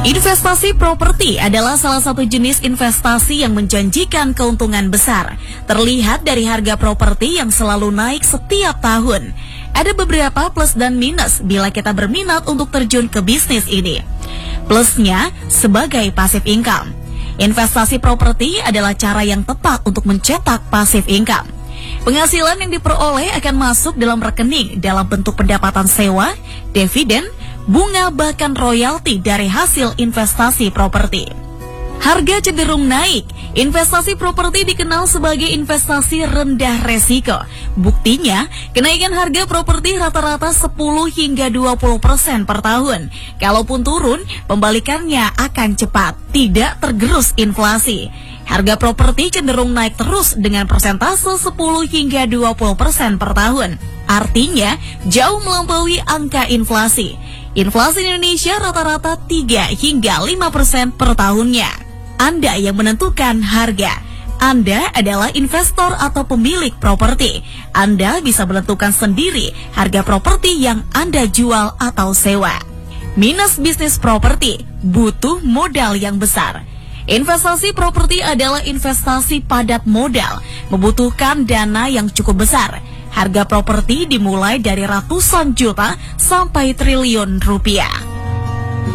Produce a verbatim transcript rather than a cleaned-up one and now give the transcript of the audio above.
Investasi properti adalah salah satu jenis investasi yang menjanjikan keuntungan besar. Terlihat dari harga properti yang selalu naik setiap tahun. Ada beberapa plus dan minus bila kita berminat untuk terjun ke bisnis ini. Plusnya sebagai passive income. Investasi properti adalah cara yang tepat untuk mencetak passive income. Penghasilan yang diperoleh akan masuk dalam rekening dalam bentuk pendapatan sewa, dividen, bunga bahkan royalti dari hasil investasi properti. Harga cenderung naik. Investasi properti dikenal sebagai investasi rendah resiko. Buktinya, kenaikan harga properti rata-rata sepuluh hingga dua puluh persen per tahun. Kalaupun turun, pembalikannya akan cepat, tidak tergerus inflasi. Harga properti cenderung naik terus dengan persentase sepuluh hingga dua puluh persen per tahun. Artinya, jauh melampaui angka inflasi. Inflasi di Indonesia rata-rata tiga hingga lima persen per tahunnya. Anda yang menentukan harga. Anda adalah investor atau pemilik properti. Anda bisa menentukan sendiri harga properti yang Anda jual atau sewa. Minus bisnis properti, butuh modal yang besar. Investasi properti adalah investasi padat modal, membutuhkan dana yang cukup besar. Harga properti dimulai dari ratusan juta sampai triliun rupiah.